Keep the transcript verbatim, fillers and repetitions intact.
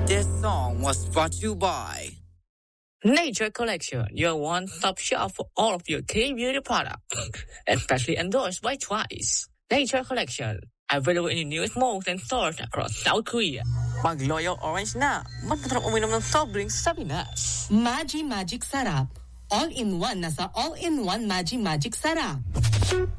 This song was brought to you by Nature Collection, your one-stop shop for all of your clean beauty products. Especially endorsed by Twice. Nature Collection, available in the newest malls and stores across South Korea. Pag Loyal Orange na, masarap uminom ng soft drinks sa Pinas. Magi Magic Sarap. All-in-one na sa all-in-one Magi Magic Sarap.